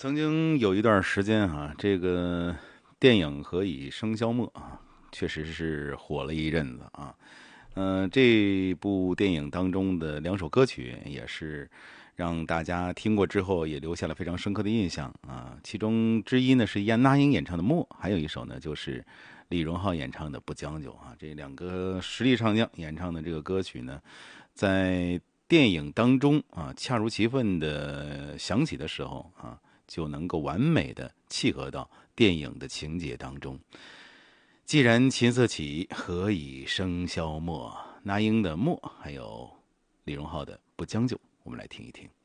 曾经有一段时间这个电影《何以笙箫默》确实是火了一阵子啊。这部电影当中的两首歌曲也是让大家听过之后也留下了非常深刻的印象啊。其中之一呢是那英演唱的《默》，还有一首呢就是李荣浩演唱的《不将就》啊。这两个实力唱将演唱的这个歌曲呢，在电影当中恰如其分的响起的时候就能够完美的契合到电影的情节当中。既然琴瑟起，何以笙箫默？那英的《默》，还有李荣浩的《不将就》，我们来听一听。